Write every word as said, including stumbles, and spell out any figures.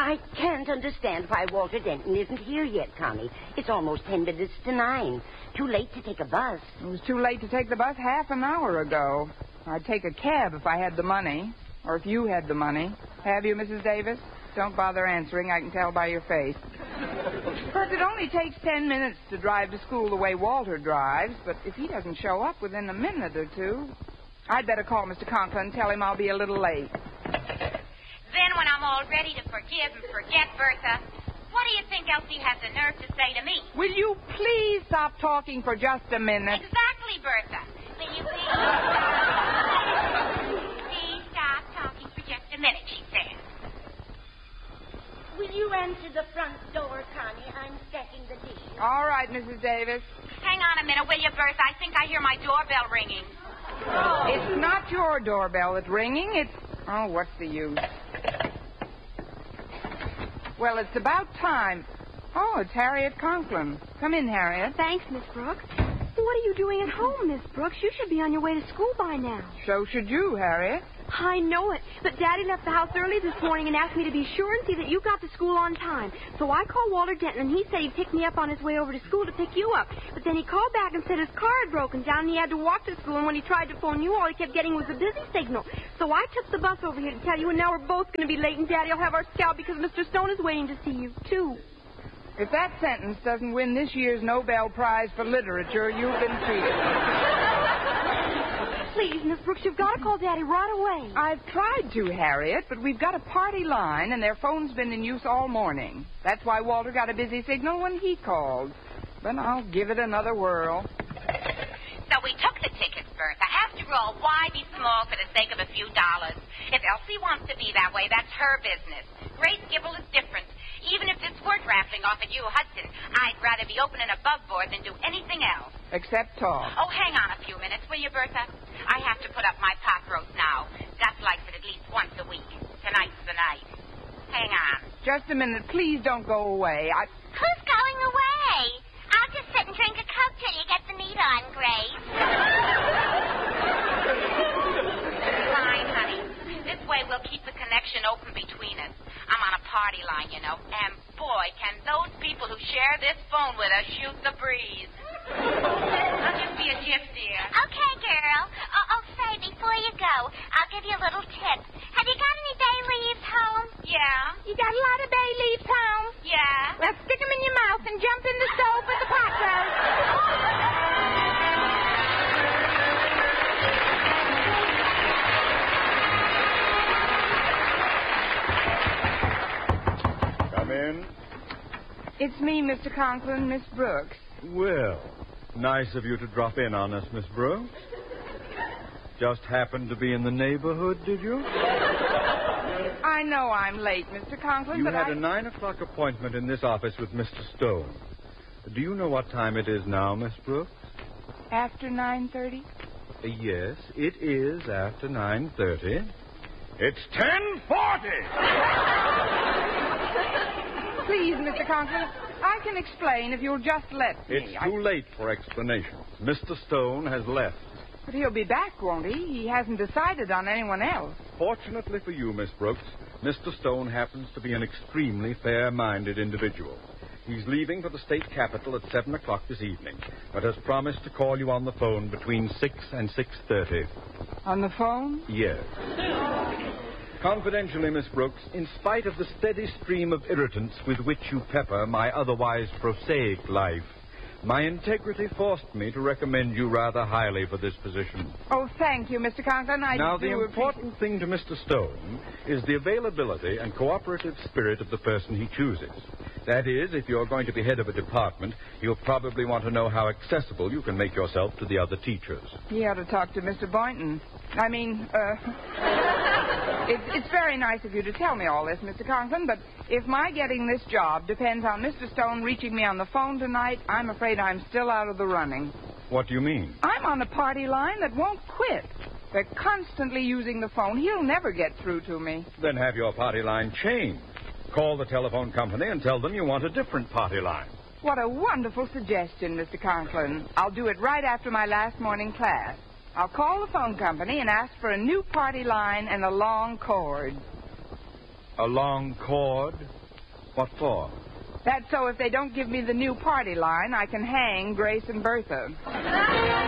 I can't understand why Walter Denton isn't here yet, Connie. It's almost ten minutes to nine. Too late to take a bus. It was too late to take the bus half an hour ago. I'd take a cab if I had the money. Or if you had the money. Have you, Missus Davis? Don't bother answering. I can tell by your face. Of course, it only takes ten minutes to drive to school the way Walter drives, but if he doesn't show up within a minute or two, I'd better call Mister Conklin and tell him I'll be a little late. Then when I'm all ready to forgive and forget Bertha, what do you think Elsie has the nerve to say to me? Will you please stop talking for just a minute? Exactly, Bertha. Will you please? Please stop talking for just a minute, she says. Will you answer the front door, Connie? I'm stacking the dishes. All right, Missus Davis. Hang on a minute, will you, Bertha? I think I hear my doorbell ringing. Oh. It's not your doorbell that's ringing. It's... Oh, what's the use? Well, it's about time. Oh, it's Harriet Conklin. Come in, Harriet. Thanks, Miss Brooks. What are you doing at home, Miss Brooks? You should be on your way to school by now. So should you, Harriet. I know it, but Daddy left the house early this morning and asked me to be sure and see that you got to school on time. So I called Walter Denton, and he said he'd pick me up on his way over to school to pick you up. But then he called back and said his car had broken down and he had to walk to school, and when he tried to phone you, all he kept getting was a busy signal. So I took the bus over here to tell you, and now we're both going to be late, and Daddy will have our scout because Mister Stone is waiting to see you, too. If that sentence doesn't win this year's Nobel Prize for Literature, you've been cheated. Please, Miss Brooks, you've got to call Daddy right away. I've tried to, Harriet, but we've got a party line, and their phone's been in use all morning. That's why Walter got a busy signal when he called. But I'll give it another whirl. So we took the tickets, Bertha. After all, why be small for the sake of a few dollars? If Elsie wants to be that way, that's her business. Grace Gibble is different. Even if this were drafting off at you, Hudson, I'd rather be open and above board than do anything else. Except talk. Oh, hang on a few minutes, will you, Bertha? I have to put up my pot roast now. Gus likes it at least once a week. Tonight's the night. Hang on. Just a minute. Please don't go away. I... Who's going away? I'll just sit and drink a Coke till you get the meat on, Grace. Fine, honey. This way we'll keep the connection open between us. I'm on a party line, you know, and boy, can those people who share this phone with us shoot the breeze. I'll just be a gift, dear. Okay, girl. Oh, oh, say, before you go, I'll give you a little tip. Have you got any bay leaves home? Yeah. You got a lot of bay leaves home? Yeah. Well, stick them in your mouth and jump in the stove with the pot roast. Come in. It's me, Mister Conklin, Miss Brooks. Well, nice of you to drop in on us, Miss Brooks. Just happened to be in the neighborhood, did you? I know I'm late, Mister Conklin, You but had I... a nine o'clock appointment in this office with Mister Stone. Do you know what time it is now, Miss Brooks? After nine thirty? Uh, yes, it is after nine thirty. It's ten forty! Please, Mister Conklin, I can explain if you'll just let me. It's too I... late for explanations. Mister Stone has left. But he'll be back, won't he? He hasn't decided on anyone else. Fortunately for you, Miss Brooks, Mister Stone happens to be an extremely fair-minded individual. He's leaving for the state capitol at seven o'clock this evening, but has promised to call you on the phone between six and six thirty. On the phone? Yes. Confidentially, Miss Brooks, in spite of the steady stream of irritants with which you pepper my otherwise prosaic life, my integrity forced me to recommend you rather highly for this position. Oh, thank you, Mister Conklin. I now, do the important thing to Mister Stone is the availability and cooperative spirit of the person he chooses. That is, if you're going to be head of a department, you'll probably want to know how accessible you can make yourself to the other teachers. He ought to talk to Mister Boynton. I mean, uh... it's, it's very nice of you to tell me all this, Mister Conklin, but if my getting this job depends on Mister Stone reaching me on the phone tonight, I'm afraid I'm still out of the running. What do you mean? I'm on the party line that won't quit. They're constantly using the phone. He'll never get through to me. Then have your party line changed. Call the telephone company and tell them you want a different party line. What a wonderful suggestion, Mister Conklin. I'll do it right after my last morning class. I'll call the phone company and ask for a new party line and a long cord. A long cord? What for? That's so if they don't give me the new party line, I can hang Grace and Bertha.